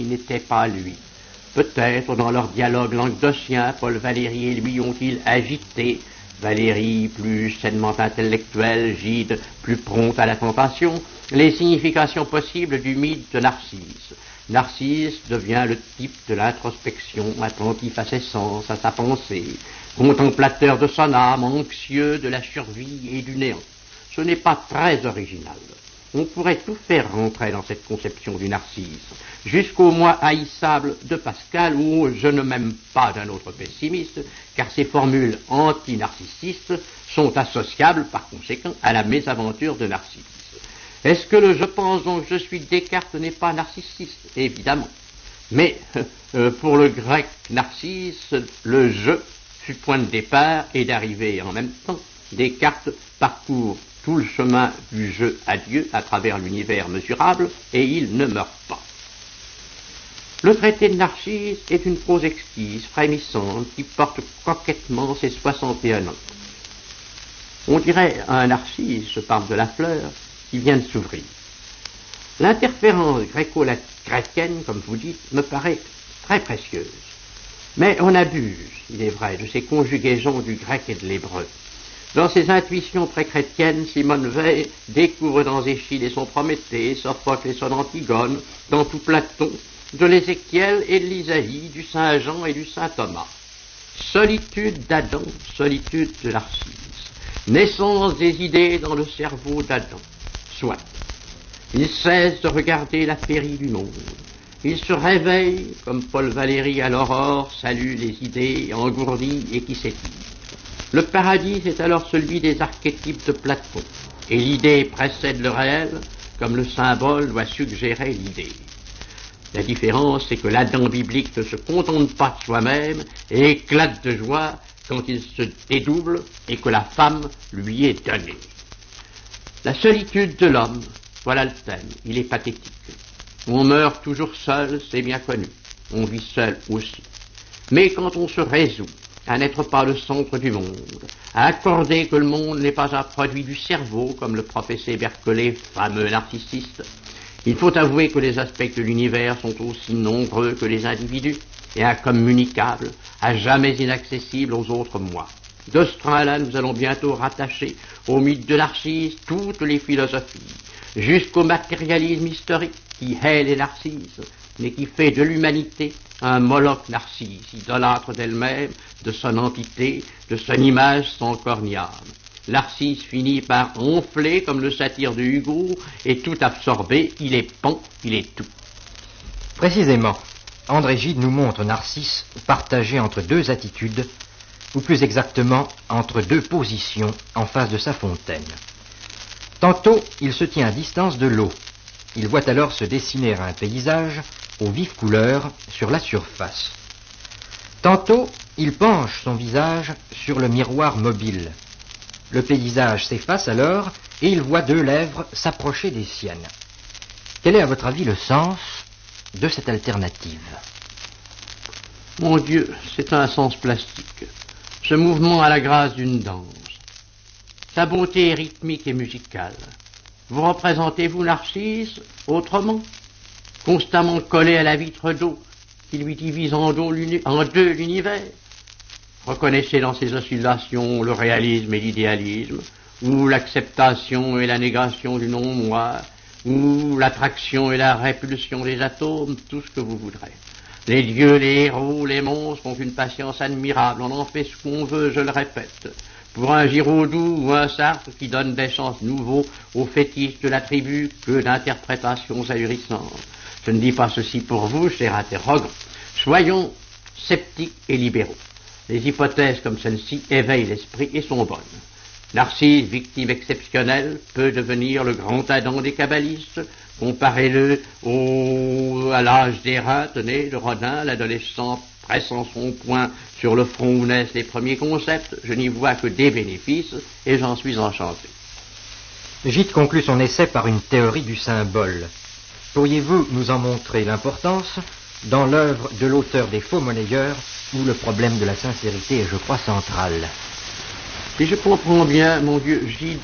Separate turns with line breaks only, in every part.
qui n'était pas lui. Peut-être dans leur dialogue languedocien, Paul Valéry et lui ont-ils agité, Valéry plus sainement intellectuel, Gide plus prompt à la tentation, les significations possibles du mythe de Narcisse. Narcisse devient le type de l'introspection, attentif à ses sens, à sa pensée, contemplateur de son âme, anxieux de la survie et du néant. Ce n'est pas très original. On pourrait tout faire rentrer dans cette conception du Narcisse, jusqu'au moi haïssable de Pascal où je ne m'aime pas d'un autre pessimiste, car ces formules anti-narcissistes sont associables par conséquent à la mésaventure de Narcisse. Est-ce que le « je pense donc je suis » Descartes n'est pas narcissiste? Évidemment. Mais pour le grec Narcisse, le « je » fut point de départ et d'arrivée en même temps. Descartes parcourt tout le chemin du jeu à Dieu à travers l'univers mesurable et il ne meurt pas. Le traité de Narcisse est une prose exquise, frémissante, qui porte coquettement ses 61 ans. On dirait un narcisse, je parle de la fleur, qui vient de s'ouvrir. L'interférence gréco-chrétienne, comme vous dites, me paraît très précieuse. Mais on abuse, il est vrai, de ces conjugaisons du grec et de l'hébreu. Dans ses intuitions très chrétiennes, Simone Weil découvre dans Échille et son Prométhée, Sophocle et son Antigone, dans tout Platon, de l'Ézéchiel et de l'Isaïe, du Saint Jean et du Saint Thomas. Solitude d'Adam, solitude de Narcisse. Naissance des idées dans le cerveau d'Adam. Soit. Il cesse de regarder la pérille du monde. Il se réveille, comme Paul Valéry à l'aurore, salue les idées engourdies et qui s'étirent. Le paradis est alors celui des archétypes de Platon, et l'idée précède le réel, comme le symbole doit suggérer l'idée. La différence, c'est que l'Adam biblique ne se contente pas de soi-même et éclate de joie quand il se dédouble et que la femme lui est donnée. La solitude de l'homme, voilà le thème, il est pathétique. On meurt toujours seul, c'est bien connu. On vit seul aussi. Mais quand on se résout à n'être pas le centre du monde, à accorder que le monde n'est pas un produit du cerveau, comme le professait Berkeley, fameux narcissiste, il faut avouer que les aspects de l'univers sont aussi nombreux que les individus et incommunicables, à jamais inaccessibles aux autres moi. De ce train-là, nous allons bientôt rattacher au mythe de Narcisse toutes les philosophies, jusqu'au matérialisme historique qui hait les narcisses, mais qui fait de l'humanité un Moloch narcisse, idolâtre d'elle-même, de son entité, de son image sans corps ni âme. Narcisse finit par enfler comme le satyre de Hugo, et tout absorbé, il est pan, il est tout.
Précisément, André Gide nous montre Narcisse partagé entre deux attitudes, ou plus exactement entre deux positions en face de sa fontaine. Tantôt, il se tient à distance de l'eau. Il voit alors se dessiner un paysage aux vives couleurs sur la surface. Tantôt, il penche son visage sur le miroir mobile. Le paysage s'efface alors et il voit deux lèvres s'approcher des siennes. Quel est à votre avis le sens de cette alternative?
Mon Dieu, c'est un sens plastique. Ce mouvement a la grâce d'une danse. Sa beauté est rythmique et musicale. Vous représentez-vous Narcisse autrement, constamment collé à la vitre d'eau qui lui divise en deux l'univers? Reconnaissez dans ses oscillations le réalisme et l'idéalisme, ou l'acceptation et la négation du non-moi, ou l'attraction et la répulsion des atomes, tout ce que vous voudrez. Les dieux, les héros, les monstres ont une patience admirable, on en fait ce qu'on veut, je le répète. Pour un Giraudoux ou un Sartre qui donne des sens nouveaux aux fétiches de la tribu, que d'interprétations ahurissantes. Je ne dis pas ceci pour vous, chers interrogants. Soyons sceptiques et libéraux. Les hypothèses comme celle-ci éveillent l'esprit et sont bonnes. Narcisse, victime exceptionnelle, peut devenir le grand Adam des kabbalistes. Comparez-le à l'âge d'airain, tenez, de Rodin, l'adolescent pressant son poing sur le front où naissent les premiers concepts. Je n'y vois que des bénéfices et j'en suis enchanté.
Gide conclut son essai par une théorie du symbole. Pourriez-vous nous en montrer l'importance dans l'œuvre de l'auteur des Faux monnayeurs où le problème de la sincérité est, je crois, central?
Si je comprends bien, mon Dieu, Gide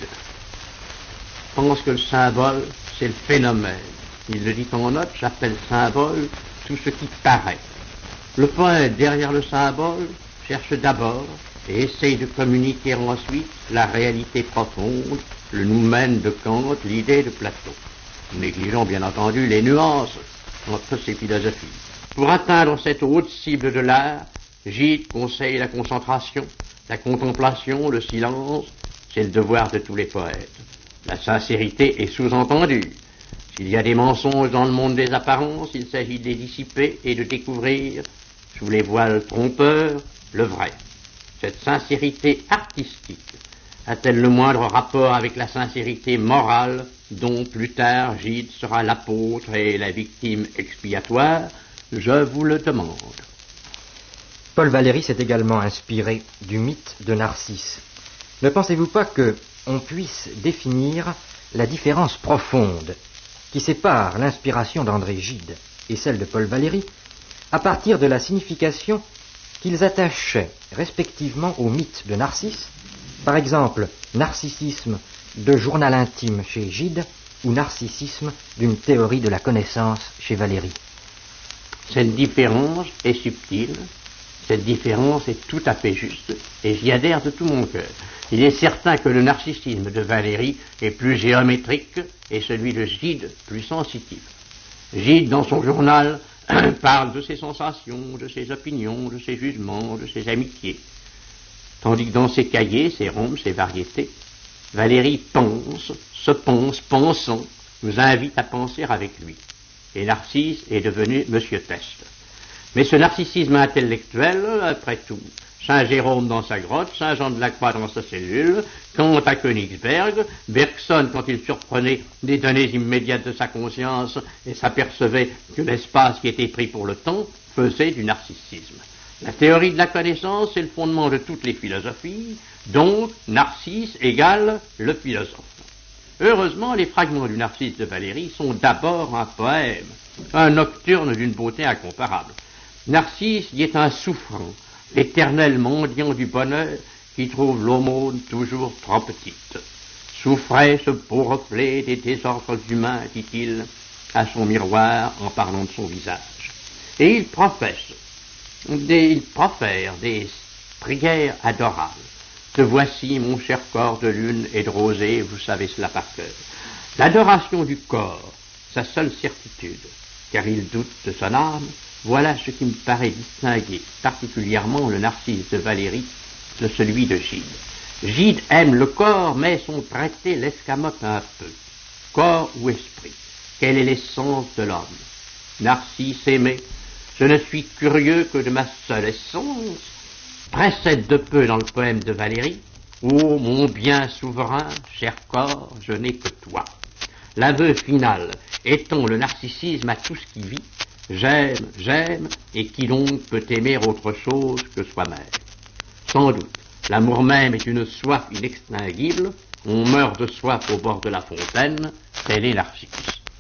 pense que le symbole, c'est le phénomène. Il le dit en note, j'appelle symbole tout ce qui paraît. Le poète, derrière le symbole, cherche d'abord et essaye de communiquer ensuite la réalité profonde, le noumen de Kant, l'idée de Platon, négligeant bien entendu les nuances entre ces philosophies. Pour atteindre cette haute cible de l'art, Gide conseille la concentration, la contemplation, le silence, c'est le devoir de tous les poètes. La sincérité est sous-entendue. S'il y a des mensonges dans le monde des apparences, il s'agit de les dissiper et de découvrir, sous les voiles trompeurs, le vrai. Cette sincérité artistique a-t-elle le moindre rapport avec la sincérité morale dont plus tard Gide sera l'apôtre et la victime expiatoire? Je vous le demande.
Paul Valéry s'est également inspiré du mythe de Narcisse. Ne pensez-vous pas qu'on puisse définir la différence profonde qui sépare l'inspiration d'André Gide et celle de Paul Valéry à partir de la signification qu'ils attachaient respectivement au mythe de Narcisse, par exemple narcissisme de journal intime chez Gide ou narcissisme d'une théorie de la connaissance chez Valéry?
Cette différence est subtile, cette différence est tout à fait juste, et j'y adhère de tout mon cœur. Il est certain que le narcissisme de Valéry est plus géométrique et celui de Gide plus sensitif. Gide, dans son journal, parle de ses sensations, de ses opinions, de ses jugements, de ses amitiés. Tandis que dans ses cahiers, ses rhombes, ses variétés, Valéry pense, se pense, pensant, nous invite à penser avec lui. Et Narcisse est devenu Monsieur Teste. Mais ce narcissisme intellectuel, après tout, Saint Jérôme dans sa grotte, Saint Jean de la Croix dans sa cellule, Kant à Königsberg, Bergson quand il surprenait des données immédiates de sa conscience et s'apercevait que l'espace qui était pris pour le temps faisait du narcissisme. La théorie de la connaissance est le fondement de toutes les philosophies, donc Narcisse égale le philosophe. Heureusement, les fragments du Narcisse de Valéry sont d'abord un poème, un nocturne d'une beauté incomparable. Narcisse y est un souffrant, l'éternel mendiant du bonheur qui trouve l'aumône toujours trop petite. Souffrait ce beau reflet des désordres humains, dit-il à son miroir en parlant de son visage. Et il profère des prières adorables. Te voici, mon cher corps de lune et de rosée, vous savez cela par cœur. L'adoration du corps, sa seule certitude, car il doute de son âme, voilà ce qui me paraît distinguer particulièrement le Narcisse de Valéry de celui de Gide. Gide aime le corps, mais son traité l'escamote un peu. Corps ou esprit, quelle est l'essence de l'homme? Narcisse aimé, je ne suis curieux que de ma seule essence, précède de peu dans le poème de Valéry. Ô mon bien souverain, cher corps, je n'ai que toi. L'aveu final étant le narcissisme à tout ce qui vit, j'aime, et qui donc peut aimer autre chose que soi-même? Sans doute, l'amour même est une soif inextinguible, on meurt de soif au bord de la fontaine, tel est Narcisse.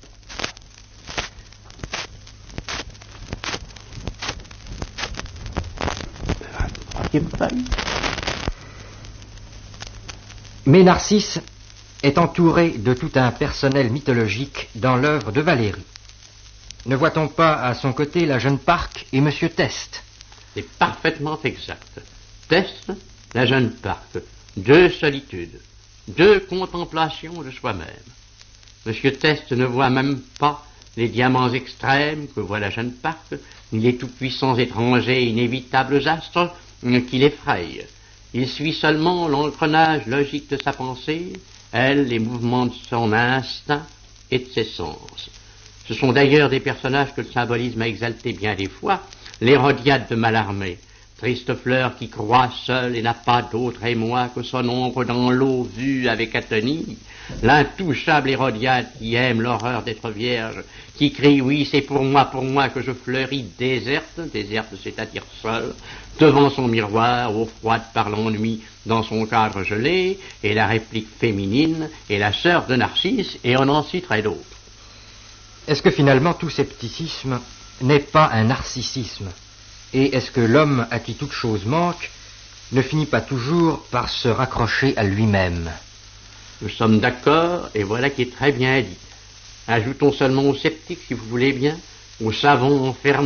Mais Narcisse est entouré de tout un personnel mythologique dans l'œuvre de Valéry. Ne voit-on pas à son côté la jeune Parc et Monsieur Teste?
C'est parfaitement exact. Teste, la jeune Parc, deux solitudes, deux contemplations de soi-même. Monsieur Teste ne voit même pas les diamants extrêmes que voit la jeune Parc, ni les tout-puissants étrangers inévitables astres qui l'effrayent. Il suit seulement l'engrenage logique de sa pensée, elle, les mouvements de son instinct et de ses sens. Ce sont d'ailleurs des personnages que le symbolisme a exaltés bien des fois, l'Hérodiade de Mallarmé, triste fleur qui croit seule et n'a pas d'autre émoi que son ombre dans l'eau vue avec atonie, l'intouchable Hérodiade qui aime l'horreur d'être vierge, qui crie oui c'est pour moi que je fleuris déserte, c'est-à-dire seule, devant son miroir, eau froide par l'ennui dans son cadre gelé, et la réplique féminine est la sœur de Narcisse, et on en citerait d'autres.
Est-ce que finalement tout scepticisme n'est pas un narcissisme? Et est-ce que l'homme à qui toute chose manque ne finit pas toujours par se raccrocher à lui-même?
Nous sommes d'accord, et voilà qui est très bien dit. Ajoutons seulement aux sceptiques, si vous voulez bien, au savon fermé